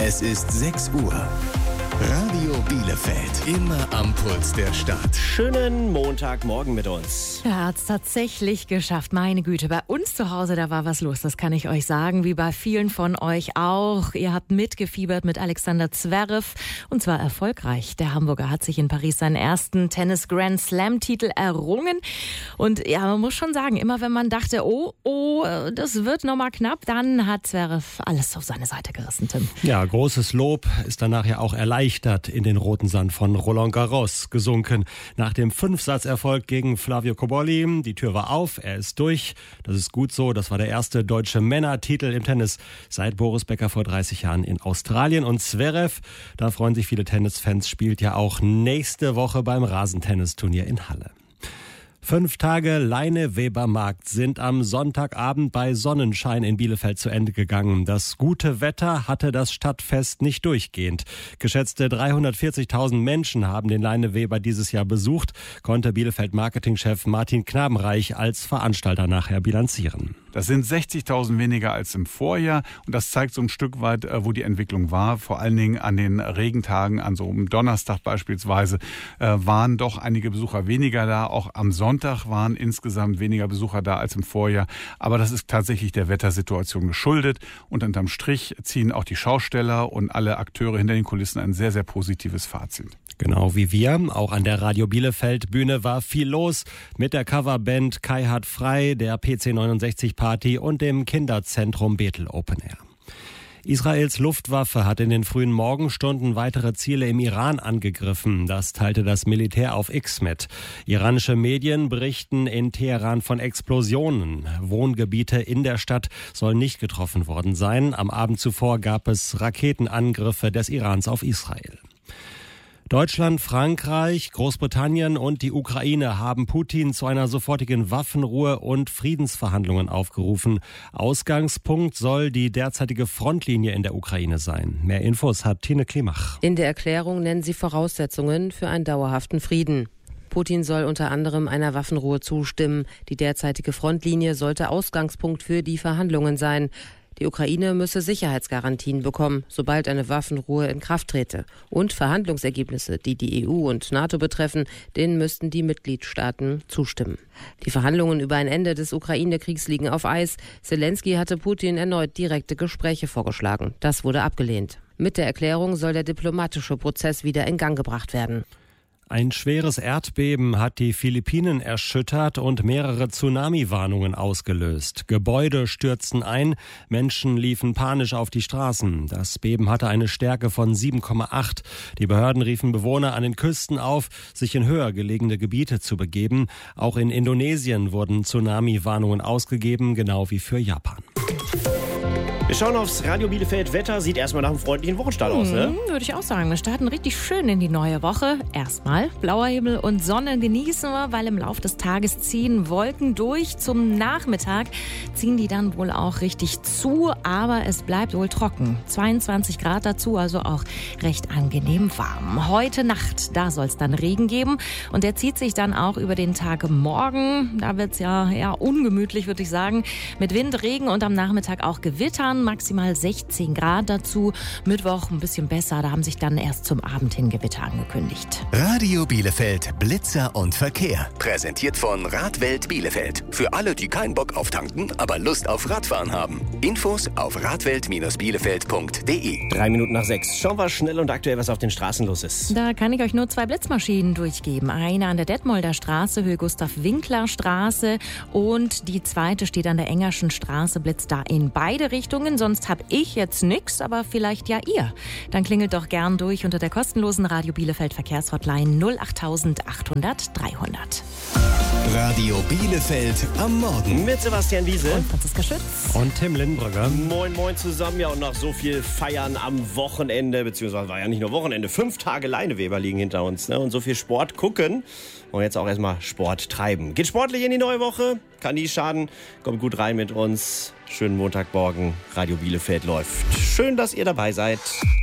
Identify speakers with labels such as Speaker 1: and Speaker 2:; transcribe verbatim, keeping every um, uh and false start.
Speaker 1: Es ist sechs Uhr. Radio Bielefeld, immer am Puls der Stadt.
Speaker 2: Schönen Montagmorgen mit uns.
Speaker 3: Er hat es tatsächlich geschafft. Meine Güte, bei uns zu Hause, da war was los. Das kann ich euch sagen, wie bei vielen von euch auch. Ihr habt mitgefiebert mit Alexander Zverev und zwar erfolgreich. Der Hamburger hat sich in Paris seinen ersten Tennis-Grand-Slam-Titel errungen. Und ja, man muss schon sagen, immer wenn man dachte, oh, oh, das wird nochmal knapp, dann hat Zverev alles auf seine Seite gerissen, Tim.
Speaker 4: Ja, großes Lob, ist danach ja auch erleichtert in den roten Sand von Roland Garros gesunken. Nach dem Fünfsatzerfolg gegen Flavio Cobolli, die Tür war auf, er ist durch. Das ist gut so, das war der erste deutsche Männertitel im Tennis seit Boris Becker vor dreißig Jahren in Australien. Und Zverev, da freuen sich viele Tennisfans, spielt ja auch nächste Woche beim Rasentennisturnier in Halle. Fünf Tage Leine-Weber-Markt sind am Sonntagabend bei Sonnenschein in Bielefeld zu Ende gegangen. Das gute Wetter hatte das Stadtfest nicht durchgehend. Geschätzte dreihundertvierzigtausend Menschen haben den Leine-Weber dieses Jahr besucht, konnte Bielefeld-Marketingchef Martin Knabenreich als Veranstalter nachher bilanzieren.
Speaker 5: Das sind sechzigtausend weniger als im Vorjahr und das zeigt so ein Stück weit, wo die Entwicklung war. Vor allen Dingen an den Regentagen, an so einem Donnerstag beispielsweise, waren doch einige Besucher weniger da. Auch am Sonntag waren insgesamt weniger Besucher da als im Vorjahr. Aber das ist tatsächlich der Wettersituation geschuldet. Und unterm Strich ziehen auch die Schausteller und alle Akteure hinter den Kulissen ein sehr, sehr positives Fazit.
Speaker 4: Genau wie wir. Auch an der Radio Bielefeld Bühne war viel los mit der Coverband Kai hat frei, der P C neunundsechzig Party und dem Kinderzentrum Bethel Open Air. Israels Luftwaffe hat in den frühen Morgenstunden weitere Ziele im Iran angegriffen. Das teilte das Militär auf X mit. Iranische Medien berichten in Teheran von Explosionen. Wohngebiete in der Stadt sollen nicht getroffen worden sein. Am Abend zuvor gab es Raketenangriffe des Irans auf Israel. Deutschland, Frankreich, Großbritannien und die Ukraine haben Putin zu einer sofortigen Waffenruhe und Friedensverhandlungen aufgerufen. Ausgangspunkt soll die derzeitige Frontlinie in der Ukraine sein. Mehr Infos hat Tine Klimach.
Speaker 6: In der Erklärung nennen sie Voraussetzungen für einen dauerhaften Frieden. Putin soll unter anderem einer Waffenruhe zustimmen. Die derzeitige Frontlinie sollte Ausgangspunkt für die Verhandlungen sein. Die Ukraine müsse Sicherheitsgarantien bekommen, sobald eine Waffenruhe in Kraft trete. Und Verhandlungsergebnisse, die die E U und NATO betreffen, denen müssten die Mitgliedstaaten zustimmen. Die Verhandlungen über ein Ende des Ukraine-Kriegs liegen auf Eis. Zelensky hatte Putin erneut direkte Gespräche vorgeschlagen. Das wurde abgelehnt. Mit der Erklärung soll der diplomatische Prozess wieder in Gang gebracht werden.
Speaker 4: Ein schweres Erdbeben hat die Philippinen erschüttert und mehrere Tsunami-Warnungen ausgelöst. Gebäude stürzten ein, Menschen liefen panisch auf die Straßen. Das Beben hatte eine Stärke von sieben Komma acht. Die Behörden riefen Bewohner an den Küsten auf, sich in höher gelegene Gebiete zu begeben. Auch in Indonesien wurden Tsunami-Warnungen ausgegeben, genau wie für Japan.
Speaker 2: Wir schauen aufs Radio Bielefeld. Wetter sieht erstmal nach einem freundlichen Wochenstart aus, ne?
Speaker 3: Hm, würde ich auch sagen. Wir starten richtig schön in die neue Woche. Erstmal blauer Himmel und Sonne genießen wir, weil im Laufe des Tages ziehen Wolken durch. Zum Nachmittag ziehen die dann wohl auch richtig zu, aber es bleibt wohl trocken. zweiundzwanzig Grad dazu, also auch recht angenehm warm. Heute Nacht, da soll es dann Regen geben und der zieht sich dann auch über den Tag morgen. Da wird es ja eher ungemütlich, würde ich sagen, mit Wind, Regen und am Nachmittag auch Gewittern. Maximal sechzehn Grad dazu. Mittwoch ein bisschen besser, da haben sich dann erst zum Abend hin Gewitter angekündigt.
Speaker 1: Radio Bielefeld, Blitzer und Verkehr. Präsentiert von Radwelt Bielefeld. Für alle, die keinen Bock auf tanken, aber Lust auf Radfahren haben. Infos auf radwelt Bielefeld punkt de.
Speaker 2: Drei Minuten nach sechs. Schauen wir schnell und aktuell, was auf den Straßen los ist.
Speaker 3: Da kann ich euch nur zwei Blitzmaschinen durchgeben. Eine an der Detmolder Straße, Höhe Gustav-Winkler-Straße und die zweite steht an der Engerschen Straße, blitzt da in beide Richtungen. Sonst habe ich jetzt nichts, aber vielleicht ja ihr. Dann klingelt doch gern durch unter der kostenlosen Radio Bielefeld Verkehrshotline null acht achthundert dreihundert.
Speaker 1: Radio Bielefeld am Morgen.
Speaker 2: Mit Sebastian Wiese
Speaker 3: und Franziska Schütz.
Speaker 4: Und Tim Lindbrügger.
Speaker 2: Moin, moin zusammen. Ja, und nach so viel Feiern am Wochenende, beziehungsweise war ja nicht nur Wochenende, fünf Tage Leineweber liegen hinter uns, ne? Und so viel Sport gucken und jetzt auch erstmal Sport treiben. Geht sportlich in die neue Woche, kann nie schaden. Kommt gut rein mit uns. Schönen Montagmorgen. Radio Bielefeld läuft. Schön, dass ihr dabei seid.